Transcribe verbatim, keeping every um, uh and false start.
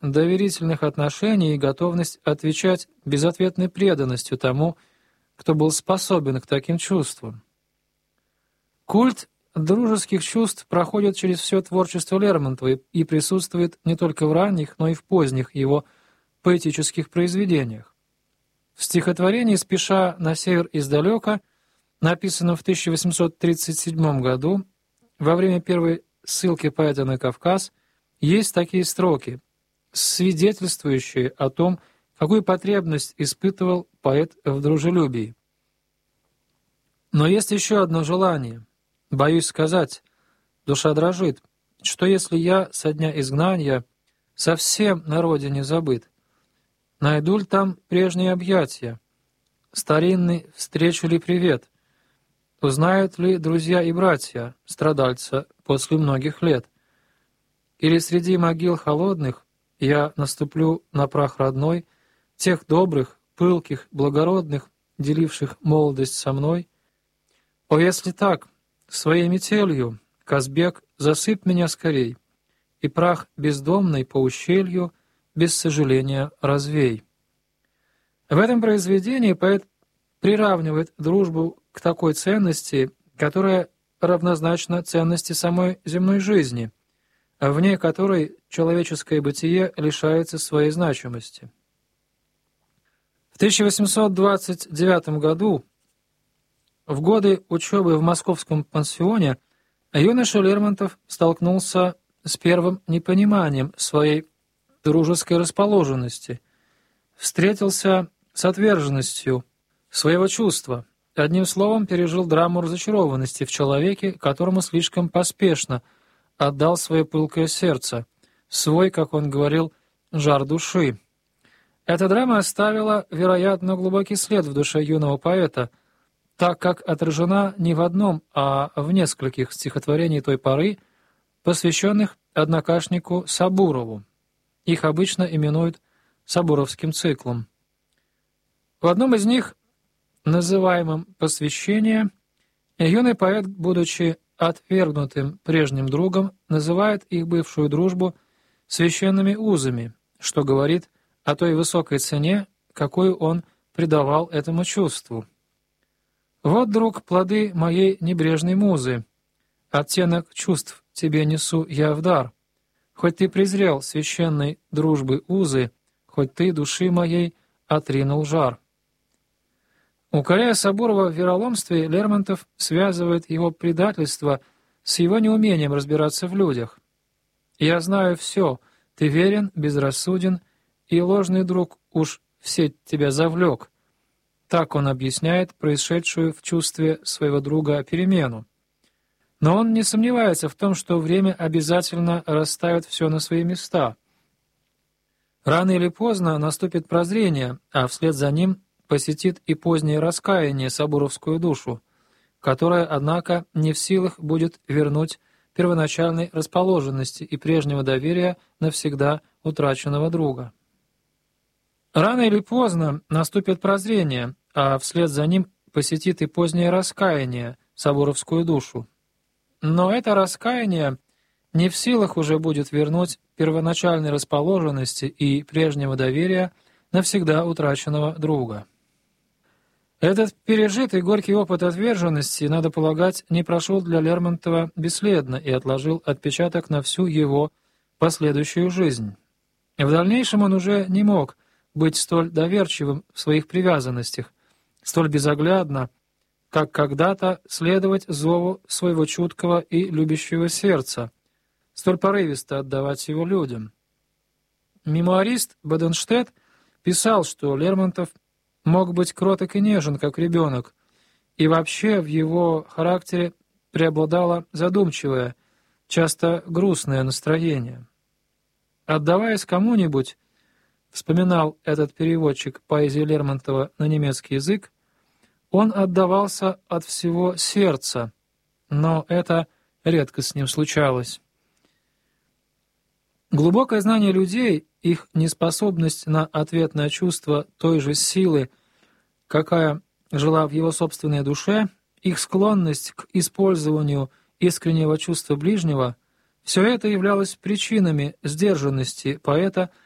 доверительных отношений и готовность отвечать безответной преданностью тому, кто был способен к таким чувствам. Культ дружеских чувств проходит через все творчество Лермонтова и присутствует не только в ранних, но и в поздних его поэтических произведениях. В стихотворении «Спеша на север издалека», написанном в тысяча восемьсот тридцать седьмом году, во время первой ссылки поэта на Кавказ, есть такие строки, свидетельствующие о том, какую потребность испытывал поэт в дружелюбии. «Но есть еще одно желание. Боюсь сказать, душа дрожит, что если я со дня изгнания совсем на родине забыт, найду ли там прежние объятия, старинный встречу ли привет, узнают ли друзья и братья страдальца после многих лет, или среди могил холодных я наступлю на прах родной тех добрых, пылких, благородных, деливших молодость со мной. О, если так, своей метелью, Казбек, засыпь меня скорей, и прах бездомный по ущелью без сожаления развей». В этом произведении поэт приравнивает дружбу к такой ценности, которая равнозначна ценности самой земной жизни, вне которой человеческое бытие лишается своей значимости. В тысяча восемьсот двадцать девятом году, в годы учебы в московском пансионе, юноша Лермонтов столкнулся с первым непониманием своей дружеской расположенности, встретился с отверженностью своего чувства, одним словом пережил драму разочарованности в человеке, которому слишком поспешно отдал свое пылкое сердце, свой, как он говорил, жар души. Эта драма оставила, вероятно, глубокий след в душе юного поэта, так как отражена не в одном, а в нескольких стихотворений той поры, посвященных однокашнику Сабурову. Их обычно именуют Сабуровским циклом. В одном из них, называемом «Посвящение», юный поэт, будучи отвергнутым прежним другом, называет их бывшую дружбу священными узами, что говорит о той высокой цене, какую он придавал этому чувству. «Вот, друг, плоды моей небрежной музы, оттенок чувств тебе несу я в дар. Хоть ты презрел священной дружбы узы, хоть ты души моей отринул жар». Укоряя Сабурова в вероломстве, Лермонтов связывает его предательство с его неумением разбираться в людях. «Я знаю все, ты верен, безрассуден, и ложный друг уж в сеть тебя завлек». Так он объясняет происшедшую в чувстве своего друга перемену. Но он не сомневается в том, что время обязательно расставит все на свои места. Рано или поздно наступит прозрение, а вслед за ним посетит и позднее раскаяние сабуровскую душу, которая, однако, не в силах будет вернуть первоначальной расположенности и прежнего доверия навсегда утраченного друга. Рано или поздно наступит прозрение, а вслед за ним посетит и позднее раскаяние сабуровскую душу. Но это раскаяние не в силах уже будет вернуть первоначальной расположенности и прежнего доверия навсегда утраченного друга. Этот пережитый горький опыт отверженности, надо полагать, не прошел для Лермонтова бесследно и отложил отпечаток на всю его последующую жизнь. В дальнейшем он уже не мог быть столь доверчивым в своих привязанностях, столь безоглядно, как когда-то следовать зову своего чуткого и любящего сердца, столь порывисто отдавать его людям. Мемуарист Боденштедт писал, что Лермонтов мог быть кроток и нежен, как ребенок, и вообще в его характере преобладало задумчивое, часто грустное настроение. Отдаваясь кому-нибудь, вспоминал этот переводчик поэзии Лермонтова на немецкий язык, он отдавался от всего сердца, но это редко с ним случалось. Глубокое знание людей, их неспособность на ответное чувство той же силы, какая жила в его собственной душе, их склонность к использованию искреннего чувства ближнего — все это являлось причинами сдержанности поэта